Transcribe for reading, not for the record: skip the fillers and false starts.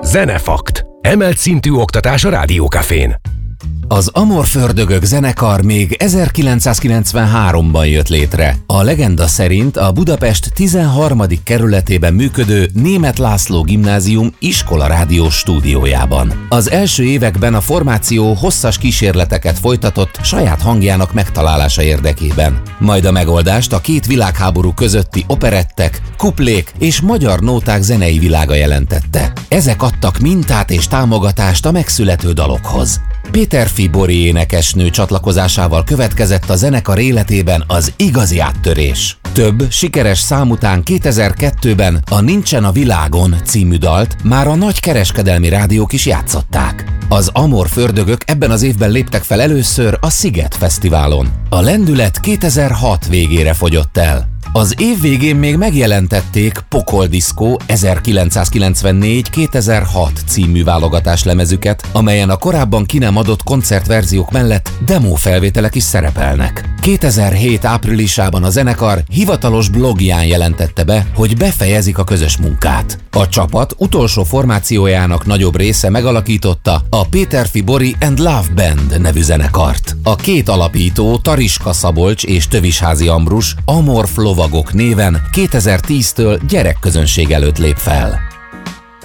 Zenefakt. Emelt szintű oktatás a Rádiókafén. Az Amorfördögök zenekar még 1993-ban jött létre. A legenda szerint a Budapest 13. kerületében működő Németh László Gimnázium iskolarádiós stúdiójában. Az első években a formáció hosszas kísérleteket folytatott saját hangjának megtalálása érdekében. Majd a megoldást a két világháború közötti operettek, kuplék és magyar nóták zenei világa jelentette. Ezek adtak mintát és támogatást a megszülető dalokhoz. Péterfi Bori énekesnő csatlakozásával következett a zenekar életében az igazi áttörés. Több sikeres szám után 2002-ben a Nincsen a világon című dalt már a nagy kereskedelmi rádiók is játszották. Az Amorfördögök ebben az évben léptek fel először a Sziget Fesztiválon. A lendület 2006 végére fogyott el. Az év végén még megjelentették Pokoldiszkó 1994-2006 című válogatás lemezüket, amelyen a korábban ki nem adott koncertverziók mellett demófelvételek is szerepelnek. 2007 áprilisában a zenekar hivatalos blogján jelentette be, hogy befejezik a közös munkát. A csapat utolsó formációjának nagyobb része megalakította a Péterfi Bori and Love Band nevű zenekart. A két alapító, Tariska Szabolcs és Tövisházi Ambrus Amorf Lovagok néven 2010-től gyerekközönség előtt lép fel.